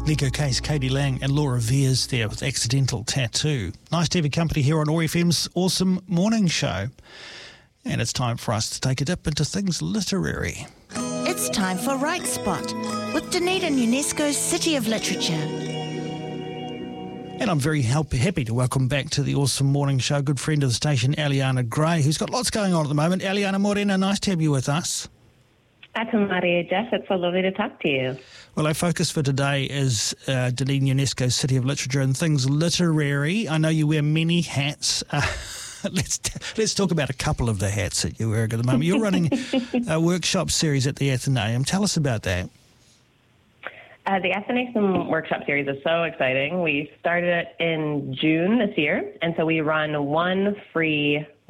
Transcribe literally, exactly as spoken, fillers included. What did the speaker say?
Nico Case, Katie Lang and Laura Veers there with Accidental Tattoo. Nice to have your company here on O R F M's Awesome Morning Show. And it's time for us to take a dip into things literary. It's time for Right Spot with Dunedin UNESCO's City of Literature. And I'm very help- happy to welcome back to the Awesome Morning Show good friend of the station, Eliana Gray, who's got lots going on at the moment. Eliana Morena, nice to have you with us. Ata Maria, Jeff. It's so lovely to talk to you. Well, our focus for today is uh, Dunedin UNESCO's City of Literature and things literary. I know you wear many hats. Uh, let's t- let's talk about a couple of the hats that you're wearing at the moment. You're running a workshop series at the Athenaeum. Tell us about that. Uh, the Athenaeum Workshop Series is so exciting. We started it in June this year, and so we run one free